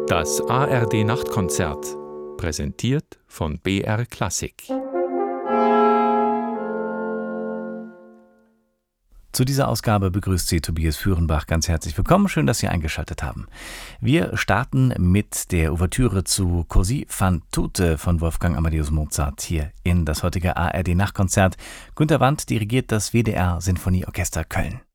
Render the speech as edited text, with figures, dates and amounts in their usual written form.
Das ARD-Nachtkonzert, präsentiert von BR Klassik. Zu dieser Ausgabe begrüßt Sie Tobias Führenbach ganz herzlich willkommen. Schön, dass Sie eingeschaltet haben. Wir starten mit der Ouvertüre zu Così fan tutte von Wolfgang Amadeus Mozart hier in das heutige ARD-Nachtkonzert. Günter Wandt dirigiert das WDR Sinfonieorchester Köln.